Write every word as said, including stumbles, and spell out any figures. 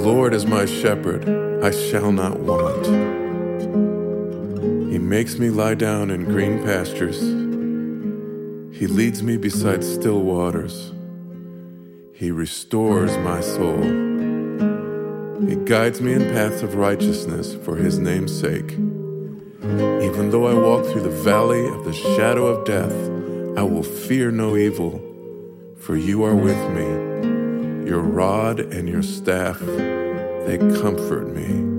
Lord is my shepherd, I shall not want. He makes me lie down in green pastures. He leads me beside still waters. He restores my soul. He guides me in paths of righteousness for his name's sake. Even though I walk through the valley of the shadow of death, I will fear no evil, for you are with me. Your rod and your staff, they comfort me.